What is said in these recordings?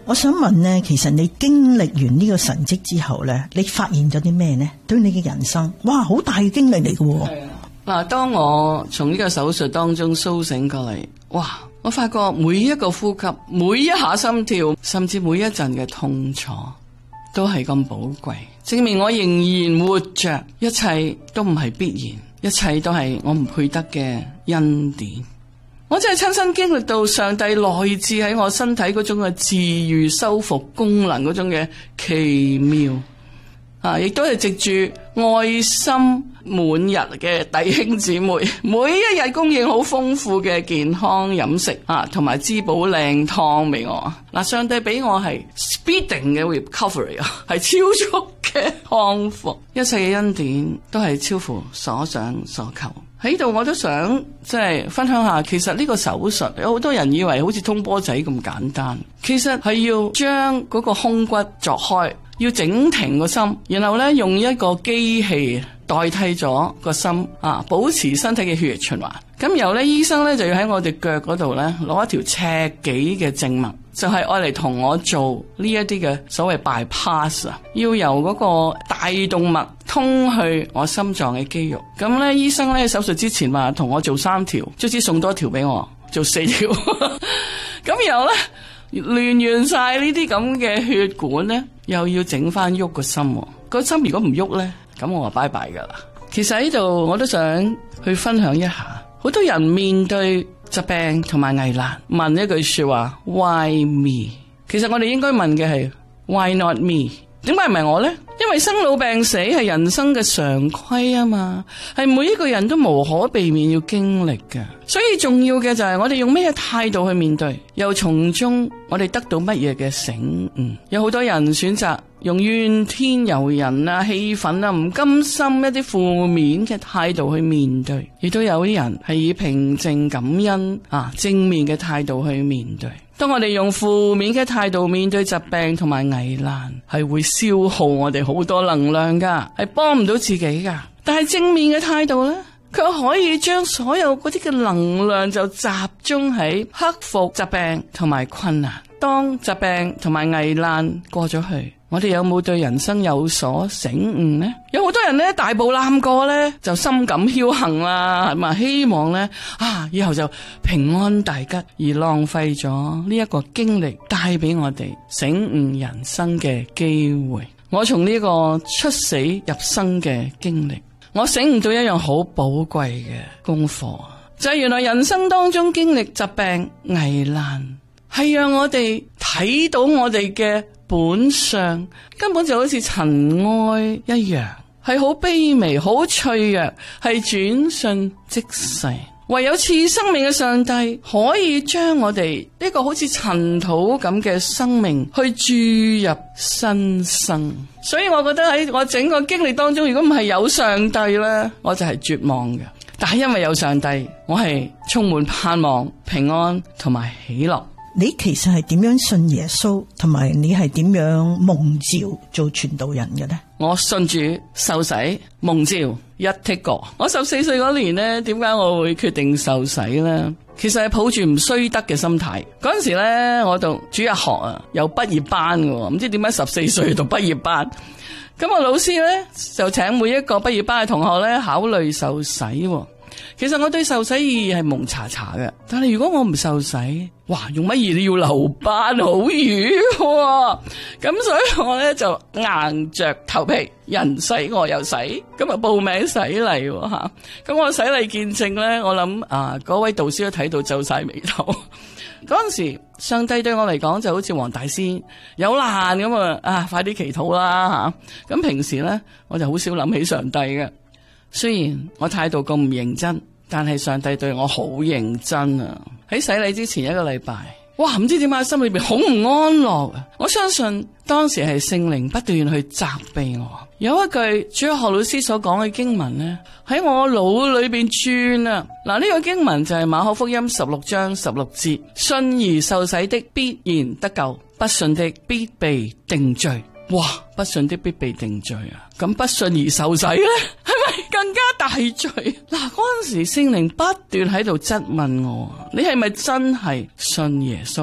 我想問呢，其實你經歷完呢個神蹟之後呢，你發現咗啲咩呢？對你嘅人生，哇，好大嘅經歷嚟嘅喎。 係啊，嗱，當我從呢個手術當中甦醒過嚟，哇！我發覺每一個呼吸，每一下心跳，甚至每一陣嘅痛楚，都係咁寶貴，證明我仍然活着，一切都唔係必然，一切都係我唔配得嘅恩典。我真係親身經歷到上帝內置喺我身體嗰種嘅治癒修復功能嗰種嘅奇妙啊！亦都係藉住愛心滿日嘅弟兄姊妹，每一日供應好豐富嘅健康飲食啊，同埋滋補靚湯俾我。嗱，上帝俾我係 speeding 嘅 recovery 啊，係超速嘅康復，一切嘅恩典都係超乎所想所求。喺度我都想即係分享下，其實呢個手術有好多人以為好似通波仔咁簡單，其實係要將嗰個胸骨鑿開，要整停個心，然後咧用一個機器代替咗個心啊，保持身體嘅血液循環。咁由咧醫生咧就要喺我哋腳嗰度咧攞一條尺幾嘅靜脈，就係愛嚟同我做呢一啲嘅所謂 bypass 啊，要由嗰個大動脈通去我心臟嘅肌肉。咁咧醫生咧手術之前話同我做3條，卒之送多一條俾我做4條。咁然後咧亂完晒呢啲咁嘅血管咧，又要整翻喐個心。個心如果唔喐咧，咁我話拜拜噶啦。其實喺度我都想去分享一下。好多人面對疾病同埋危難，問一句說話 Why me？ 其實我哋應該問嘅係 Why not me？ 點解唔係我呢？因為生老病死係人生嘅常規啊嘛，係每一個人都無可避免要經歷嘅。所以重要嘅就係我哋用咩態度去面對，又從中我哋得到乜嘢嘅醒悟。有好多人選擇用怨天尤人啊、氣憤啊、唔甘心一啲負面嘅態度去面對，亦都有啲人係以平靜感恩啊正面嘅態度去面對。當我哋用負面嘅態度面對疾病同埋危難，係會消耗我哋好多能量噶，係幫唔到自己噶。但係正面嘅態度呢，佢可以將所有嗰啲嘅能量就集中喺克服疾病同埋困難。當疾病同埋危難過咗去，我哋有冇對人生有所醒悟呢？有好多人呢，大步攬過呢，就心感僥倖啦，係咪？希望呢，以後就平安大吉，而浪費咗呢一個經歷帶俾我哋醒悟人生嘅機會。我從呢個出死入生嘅經歷，我醒悟到一樣好寶貴嘅功課，就係原來人生當中經歷疾病危難，係讓我哋睇到我哋嘅本相根本就好似塵埃一樣，係好卑微、好脆弱，係轉瞬即逝。唯有賜生命嘅上帝可以將我哋呢個好似塵土咁嘅生命去注入新生。所以我覺得喺我整個經歷當中，如果唔係有上帝咧，我就係絕望嘅。但係因為有上帝，我係充滿盼望、平安同埋喜樂。 你其實係點樣信耶穌，同埋你係點樣蒙召做傳道人嘅呢？ 我信主受洗蒙召一剔過。我14歲嗰年呢，點解我會決定受洗呢？其實係抱住唔衰得嘅心態。嗰陣時呢，我讀主日學啊，有畢業班嘅，唔知點解14歲讀畢業班。咁我老師呢，就請每一個畢業班嘅同學呢，考慮受洗。其實我對受洗意義係蒙查查嘅，但係如果我唔受洗，哇，用乜嘢你要留班好瘀喎。咁所以我咧就硬着頭皮，人洗我又洗，咁啊報名洗禮吓。咁我洗禮見證咧，我諗嗰位導師都睇到皺晒眉頭。嗰陣時上帝對我嚟講就好似黃大仙有難咁啊，快啲祈禱啦吓。咁平時咧我就好少諗起上帝嘅。雖然我態度咁唔認真，但係上帝對我好認真啊！喺洗禮之前1個禮拜，哇，唔知點解心裏邊好唔安樂啊！我相信當時係聖靈不斷去責備我。有一句主日學老師所講嘅經文呢，喺我腦裏邊轉啊！嗱，呢個經文就係馬可福音16章16節：信而受洗的必然得救，不信的必被定罪。哇！不信的必被定罪啊！咁不信而受洗咧，係咪更加大罪？嗱，嗰陣時聖靈不斷喺度質問我：你係咪真係信耶穌啊？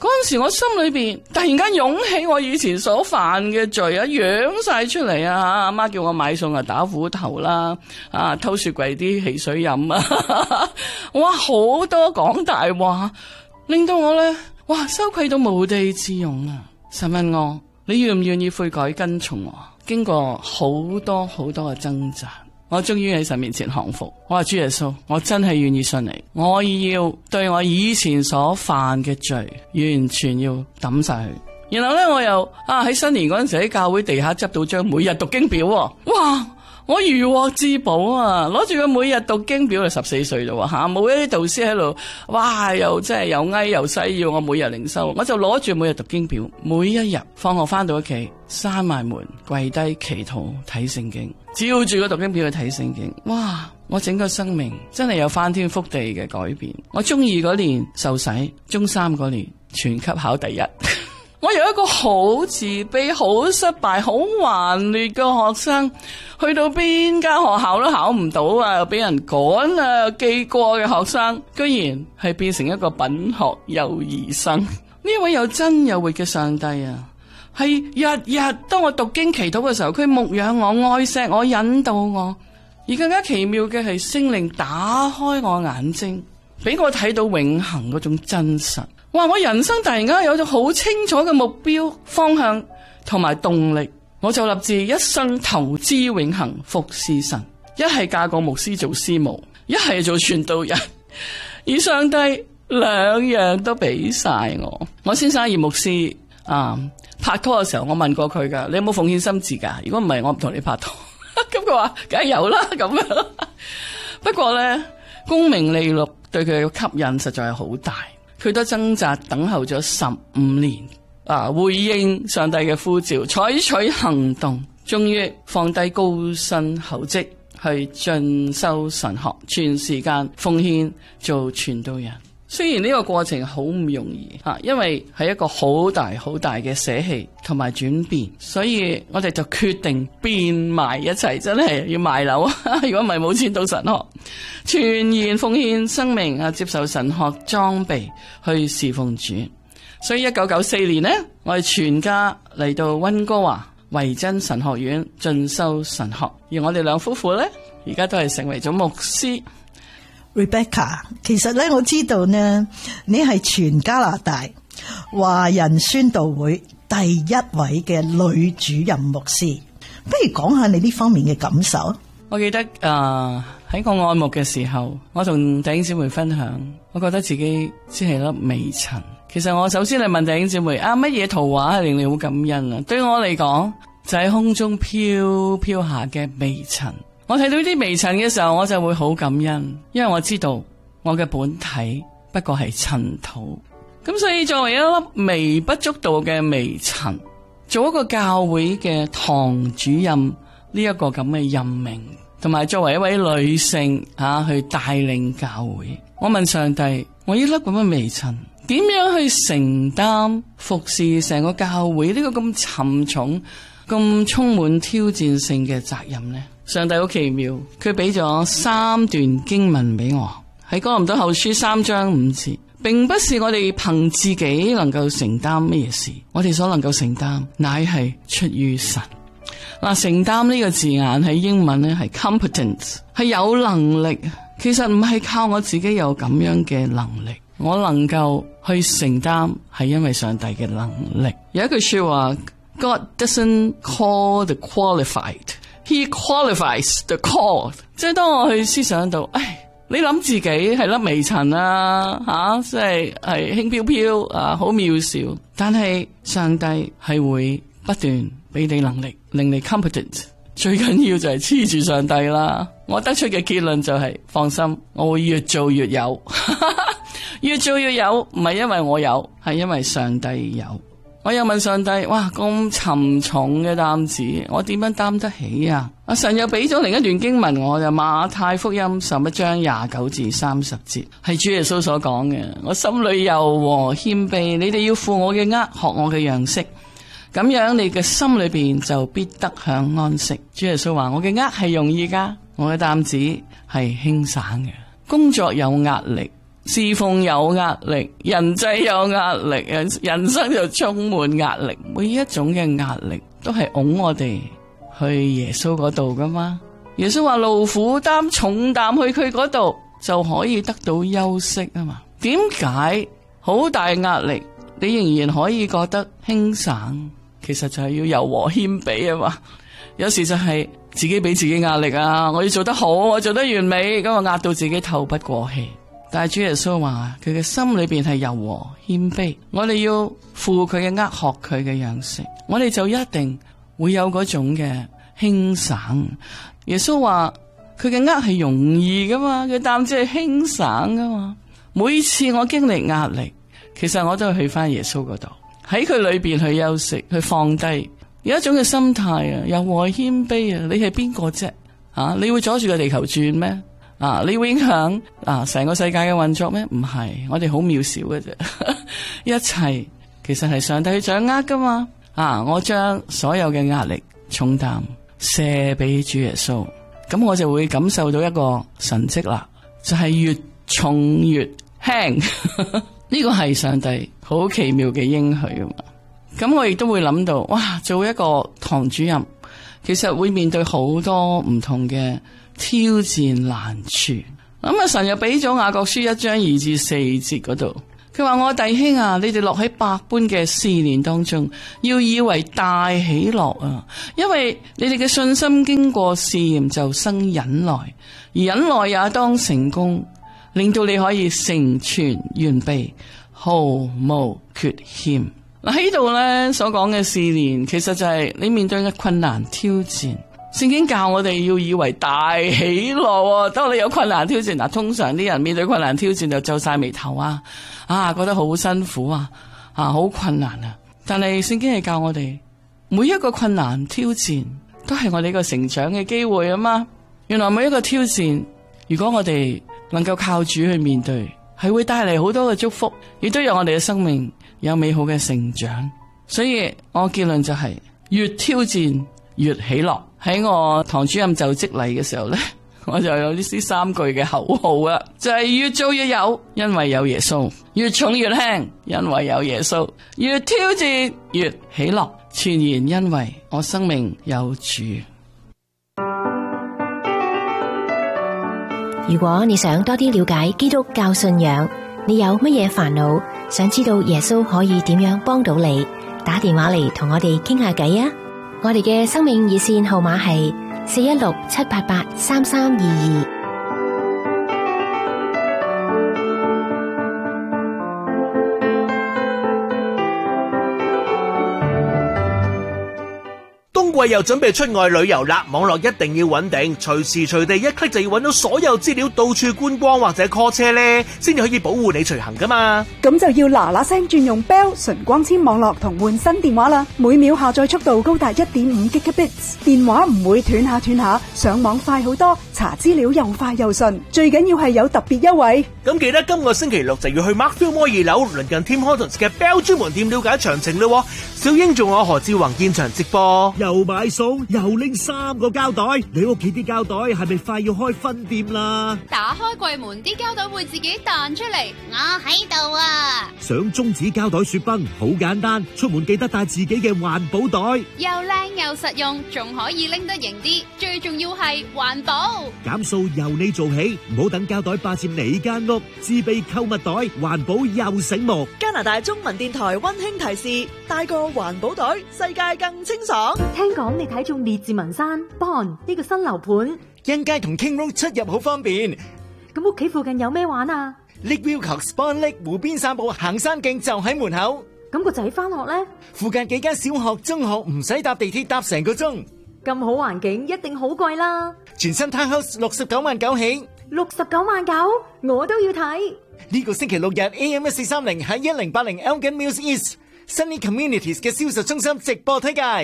嗰陣時我心裏邊突然間湧起我以前所犯嘅罪啊，揚晒出嚟啊！阿媽叫我買餸啊，打斧頭啦，偷雪櫃啲汽水飲啊，哇，好多講大話，令到我咧，哇，羞愧到無地自容啊！神問我，你願唔願意悔改跟從我？經過好多嘅掙扎，我終於喺神面前降服。我話主耶穌，我真係願意信你，我要對我以前所犯嘅罪完全要抌晒去。然後咧，我又喺新年嗰陣時喺教會地下執到張每日讀經表，哇！我如獲至寶啊！攞住個每日讀經表就14歲咯吓，冇一啲導師喺度，哇！又真係又哀又西要我每日靈修，我就攞住每日讀經表，每一日放學翻到屋企，閂埋門，跪低祈禱睇聖經，照住個讀經表去睇聖經，哇！我整個生命真係有翻天覆地嘅改變。我中二嗰年受洗，中三嗰年全級考第一。我由一個好自卑、好失敗、好頑劣嘅學生，去到邊間學校都考唔到啊，又俾人趕啊，記過嘅學生，居然係變成一個品學優異生。呢位有真有活嘅上帝啊，係日日當我讀經祈禱嘅時候，佢牧養我、愛錫我、引導我。而更加奇妙嘅係聖靈打開我眼睛，俾我睇到永恆嗰種真實。哇！我人生突然間有咗好清楚嘅目標方向同埋動力，我就立志一生投資永恆服侍神，一係嫁個牧師做師母，一係做傳道人，而上帝兩樣都俾晒我。我先生葉牧師拍拖嘅時候，我問過佢噶，你有冇奉獻心志噶？如果唔係，我唔同你拍拖。咁佢話梗係有啦，咁樣。不過咧，功名利祿對佢嘅吸引實在係好大。佢都掙扎等候咗15年，回應上帝嘅呼召，採取行動，終於放低高薪厚職，去進修神學，全時間奉獻做傳道人。雖然呢個過程好唔容易，因為係一個好大嘅捨棄同埋轉變，所以我哋就決定變埋一齊，真係要賣樓。如果唔係冇錢讀神學，全然奉獻生命接受神學裝備去侍奉主。所以1994年呢，我哋全家嚟到溫哥華維真神學院進修神學，而我哋兩夫婦呢，而家都係成為咗牧師。 Rebecca， 其實咧我知道呢，你係全加拿大華人宣道會第一位嘅女主任牧師，不如講下你呢方面嘅感受。 我記得喺我愛牧嘅時候，我同弟兄姊妹分享，我覺得自己只係粒微塵。其實我首先嚟問弟兄姊妹乜嘢圖畫係令你好感恩啊？對我嚟講，就喺空中飄下嘅微塵。我睇到啲微塵嘅時候，我就會好感恩，因為我知道我嘅本體不過係塵土。咁所以作為一粒微不足道嘅微塵，做一個教會嘅堂主任呢一個咁嘅任命，同埋作為一位女性去帶領教會，我問上帝，我呢粒咁嘅微塵點樣去承擔服侍成個教會呢個咁沉重、咁充滿挑戰性嘅責任呢？上帝好奇妙，佢俾咗3段經文俾我，喺哥林多後書3章5節，並不是我哋憑自己能夠承擔咩事，我哋所能夠承擔乃係出於神。承擔呢個字眼喺英文呢係 competence， 係有能力。其實唔係靠我自己有咁樣嘅能力，我能夠去承擔係因為上帝嘅能力。有一句說話 God doesn't call the qualified，He qualifies the called。 即係當我去思想到，你諗自己係粒微塵啊，即係輕飄飄好渺小，但係上帝係會不斷俾你能力，令你 competent。最緊要就係黐住上帝啦。我得出嘅結論就係，放心，我會越做越有。越做越有，唔係因為我有，係因為上帝有。我又問上帝，哇，咁沉重嘅擔子，我點樣擔得起啊？神又俾咗另一段經文，我就馬太福音11章29至30節，係主耶穌所講嘅。我心裏柔和謙卑，你哋要負我嘅軛，學我嘅樣式，咁樣你嘅心裏邊就必得享安息。主耶穌話，我嘅軛係容易噶，我嘅擔子係輕省嘅。工作有壓力， 侍奉有壓力，人際有壓力，人生就充滿壓力。每一種嘅壓力都係拱我哋去耶穌嗰度噶嘛。耶穌話勞苦擔重擔去佢嗰度就可以得到休息啊嘛。點解好大壓力你仍然可以覺得輕省？其實就係要柔和謙卑啊嘛。有時就係自己俾自己壓力啊，我要做得好，我做得完美，咁我壓到自己透不過氣。但係主耶穌話佢嘅心裏邊係柔和謙卑，我哋要負佢嘅軛，學佢嘅樣式，我哋就一定會有嗰種嘅輕省。耶穌話佢嘅軛係容易噶嘛，佢擔子係輕省噶嘛。每次我經歷壓力，其實我都係去翻耶穌嗰度，喺佢裏邊去休息，去放低，有一種嘅心態啊，柔和謙卑啊。你係邊個啫？啊，你會阻住個地球轉咩？啊，你會影響成個世界嘅運作咩？唔係，我哋好渺小嘅啫。一切其實係上帝去掌握噶嘛。我將所有嘅壓力重擔卸俾主耶穌，咁我就會感受到一個神蹟啦，就係越重越輕。呢個係上帝好奇妙嘅應許啊嘛。咁我亦都會諗到，哇，做一個堂主任，其實會面對好多唔同嘅挑戰難處。咁神又俾咗雅各書1章2至4節嗰度，佢話：我弟兄啊，你哋落喺百般嘅試煉當中，要以為大喜樂啊，因為你哋嘅信心經過試驗就生忍耐，而忍耐也當成功，令到你可以成全完備，毫無缺欠。嗱，喺度咧所講嘅試煉，其實就係你面對嘅困難挑戰。聖經教我哋要以為大喜樂，當你有困難挑戰，通常啲人面對困難挑戰就皺晒眉頭覺得好辛苦好困難啊。但係聖經係教我哋，每一個困難挑戰都係我哋一個成長嘅機會啊嘛。原來每一個挑戰，如果我哋能夠靠主去面對，係會帶嚟好多嘅祝福，亦都有我哋嘅生命有美好嘅成長。所以我結論就係越挑戰越喜樂。喺我堂主任就職禮嘅時候呢，我就有呢3句嘅口號啦，就係越做越有，因為有耶穌；越重越輕，因為有耶穌；越挑戰越喜樂，全然因為我生命有主。 如果你想多啲了解基督教信仰，你有乜嘢煩惱，想知道耶穌可以點樣幫到你，打電話嚟同我哋傾下偈啊！我哋嘅生命熱線號碼係416-788-3322。 冬季又準備出外旅遊啦，網絡一定要穩定，隨時隨地一 click 就要揾到所有資料，到處觀光或者 call 車呢，先至可以保護你隨行噶嘛。 咁就要嗱嗱聲轉用 Bell 純光纖網絡同換新電話啦，每秒下載速度高達 1.5 Gigabits， 電話唔會斷下，上網快好多，查資料又快又順，最緊要係有特別優惠。咁記得今個星期六就要去 Markfield Mall 2樓鄰近 Tim Hortons 嘅 Bell 專門店了解詳情咯。小英仲有何志宏現場直播。 又買餸又拎3個膠袋，你屋企啲膠袋係咪快要開分店啦？ 打開櫃門，啲膠袋會自己彈出嚟，我喺度啊！ 想中指膠袋雪崩好簡單，出門記得帶自己嘅環保袋， 又靚又實用，仲可以拎得型啲，最重要係環保。 減數由你做起，唔好等膠袋霸佔你間屋，自備購物袋，環保又醒目。 加拿大中文電台溫馨提示：帶個環保袋，世界更清爽。 聽講你睇中列治文山 Bond 呢個新樓盤， 欣街同 King Road 出入好方便。 咁屋企附近有咩玩啊？ Lakeview 及 Spawn Lake 湖邊散步行山徑就喺門口。 咁個仔翻學呢？ 附近幾間小學、中學唔使搭地鐵搭成個鐘。 咁好環境一定好貴啦。 全新 Townhouse 69萬9起。 69萬9，我都要睇。 呢個星期六日 AM 1430喺1080 Elgin Mills East Sunny Communities 嘅銷售中心直播推介。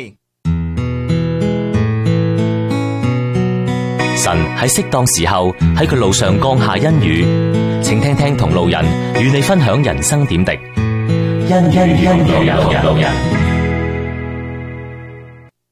神喺適當時候喺佢路上降下恩雨，請聽聽同路人與你分享人生點滴。恩路人。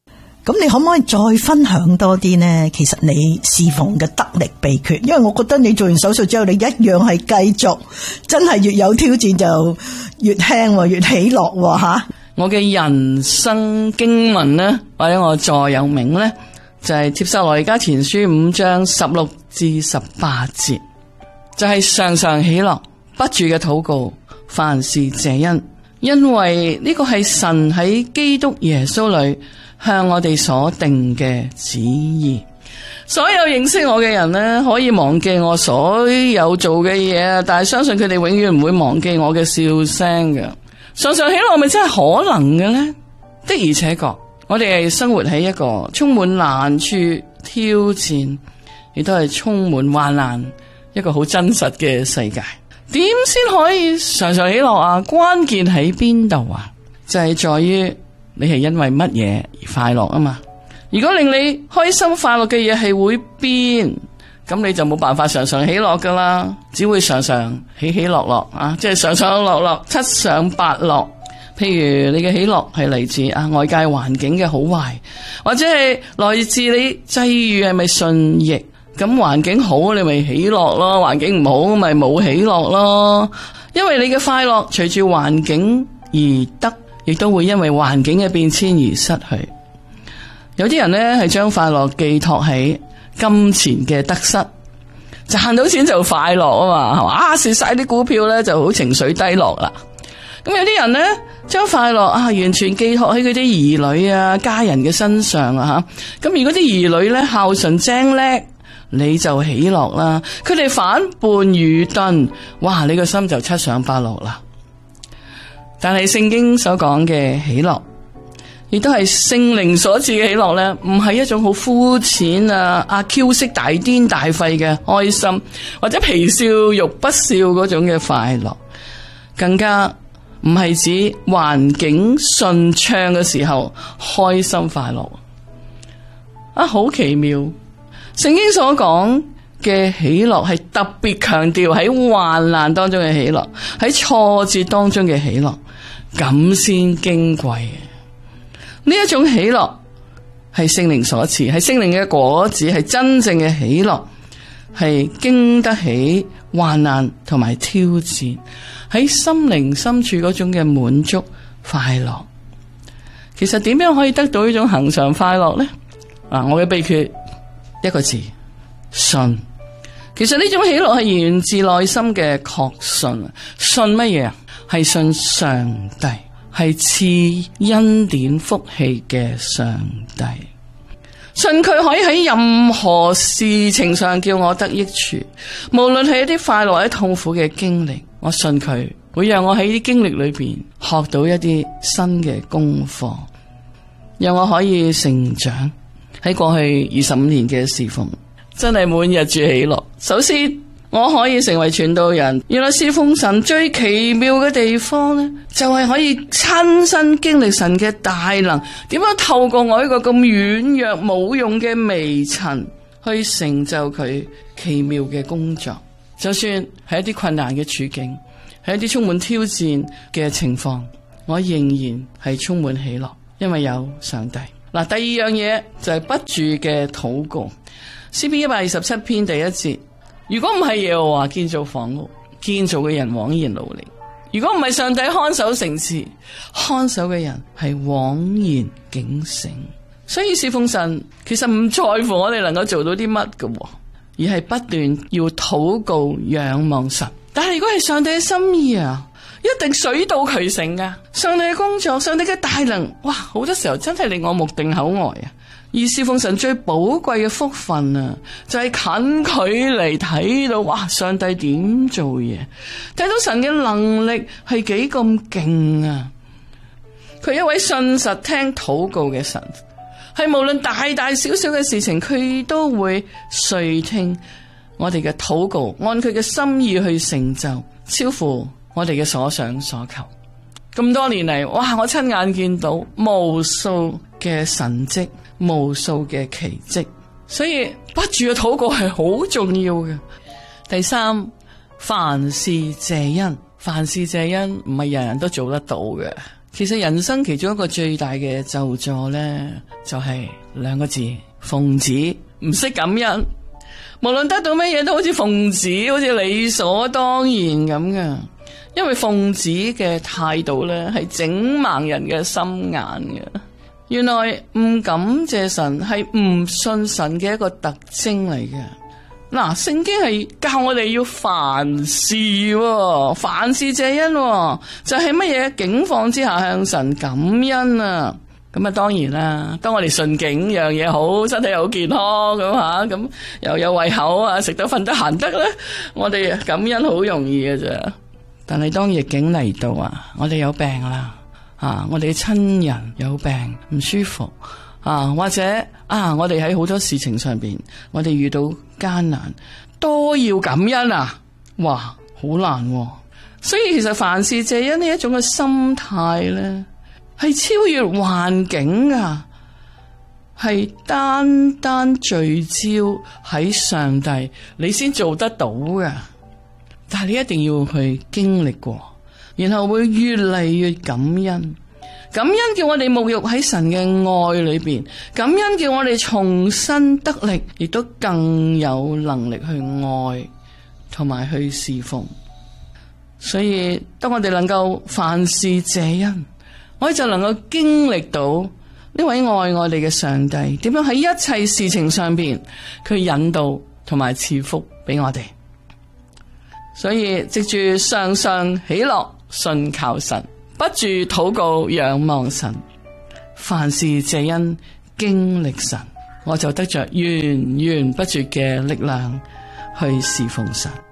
咁你可唔可以再分享多啲呢？其實你侍奉嘅得力秘訣，因為我覺得你做完手術之後，你一樣係繼續，真係越有挑戰就越輕，越喜樂吓。 我嘅人生經文呢，或者我座右銘呢，就係帖撒羅尼迦前書5章16至18節，就係常常喜樂，不住嘅禱告，凡事謝恩，因為呢個係神喺基督耶穌裏向我哋所定嘅旨意。所有認識我嘅人呢，可以忘記我所有做嘅嘢，但係相信佢哋永遠唔會忘記我嘅笑聲嘅。常常喜樂咪真係可能嘅呢？的而且確，我哋係生活喺一個充滿難處、挑戰，亦都係充滿患難一個好真實嘅世界。點先可以常常喜樂啊？關鍵喺邊度啊？就係在於你係因為乜嘢而快樂啊嘛。如果令你開心快樂嘅嘢係會變，咁你就冇辦法常常喜樂噶啦，只會常常喜樂樂啊，即係常常樂樂，七上八落。譬如你嘅喜樂係嚟自外界環境嘅好壞，或者係來自你際遇係咪順逆。咁環境好你咪喜樂咯，環境唔好咪冇喜樂咯。因為你嘅快樂隨住環境而得，亦都會因為環境嘅變遷而失去。有啲人呢係將快樂寄託喺金錢嘅得失，賺到錢就快樂啊嘛，係嘛？蝕晒啲股票呢就好情緒低落啦。咁有啲人呢將快樂完全寄託喺佢啲兒女啊、家人嘅身上啊吓。咁如果啲兒女呢孝順精叻，你就喜樂啦。佢哋反叛愚鈍，哇！你個心就七上八落啦。但係聖經所講嘅喜樂，亦都係聖靈所賜嘅喜樂咧，唔係一種好膚淺阿 Q 式大癲大肺嘅開心，或者皮笑肉不笑嗰種嘅快樂，更加唔係指環境順暢嘅時候開心快樂。好奇妙！聖經所講嘅喜樂係特別強調喺患難當中嘅喜樂，喺挫折當中嘅喜樂，咁先矜貴嘅。呢一種喜樂係聖靈所賜，係聖靈嘅果子，係真正嘅喜樂，係經得起患難同埋挑戰，喺心靈深處嗰種嘅滿足快樂。其實點樣可以得到呢種恆常快樂呢？我嘅秘訣一個字：信。其實呢種喜樂係源自內心嘅確信。信乜嘢？係信上帝，係賜恩典福氣嘅上帝。信佢可以喺任何事情上叫我得益處，無論係一啲快樂或者痛苦嘅經歷，我信佢會讓我喺啲經歷裏邊學到一啲新嘅功課，讓我可以成長。喺過去25年嘅侍奉，真係滿日住喜樂。首先，我可以成為傳道人，原來侍奉神最奇妙嘅地方呢，就係可以親身經歷神嘅大能，點樣透過我一個咁軟弱冇用嘅微塵，去成就佢奇妙嘅工作。就算係一啲困難嘅處境，係一啲充滿挑戰嘅情況，我仍然係充滿喜樂，因為有上帝。第二樣嘢就係不住嘅禱告。詩篇127篇第1節，如果唔係耶和華建造房屋，建造嘅人枉然勞力；如果唔係上帝看守城池，看守嘅人係枉然警醒。所以侍奉神其實唔在乎我哋能夠做到啲乜嘅，而係不斷要禱告仰望神。但係如果係上帝嘅心意一定水到渠成噶。上帝嘅工作，上帝嘅大能，哇！好多時候真係令我目定口呆啊！而侍奉神最寶貴嘅福分就係近距離睇到，哇！上帝點做嘢，睇到神嘅能力係幾咁勁啊！佢一位信實聽禱告嘅神，係無論大大小小嘅事情，佢都會垂聽我哋嘅禱告，按佢嘅心意去成就，超乎我哋嘅所想所求。咁多年嚟，哇！我親眼見到無數嘅神蹟，無數嘅奇蹟，所以不住嘅禱告係好重要嘅。第三，凡事謝恩。凡事謝恩唔係人人都做得到嘅， 其實人生其中一個最大嘅咒詛咧，就係兩個字：奉旨。唔識感恩，無論得到乜嘢都好似奉旨，好似理所當然咁嘅。因為奉旨嘅態度咧，係整盲人嘅心眼嘅。原來唔感謝神係唔信神嘅一個特徵嚟嘅。嗱，聖經係教我哋要凡事謝恩，就係乜嘢境況之下向神感恩啊！咁啊，當然啦，當我哋順境樣嘢好，身體又好健康咁吓，咁又有胃口啊，食得瞓得閒得咧，我哋感恩好容易嘅啫。但係當逆境嚟到啊，我哋有病啦，我哋嘅親人有病唔舒服或者我哋喺好多事情上邊，我哋遇到艱難，都要感恩啊！哇，好難喎。所以其實凡事謝恩呢一種嘅心態咧，係超越環境啊，係單單聚焦喺上帝，你先做得到嘅。但係你一定要去經歷過，然後會越嚟越感恩。感恩叫我哋沐浴喺神嘅愛裏邊，感恩叫我哋重新得力，亦都更有能力去愛同埋去侍奉。所以當我哋能夠凡事謝恩，我哋就能夠經歷到呢位愛我哋嘅上帝點樣喺一切事情上邊佢引導同埋賜福俾我哋。所以藉住常常喜樂信靠神，不住禱告仰望神，凡事謝恩經歷神，我就得着源源不絕嘅力量去侍奉神。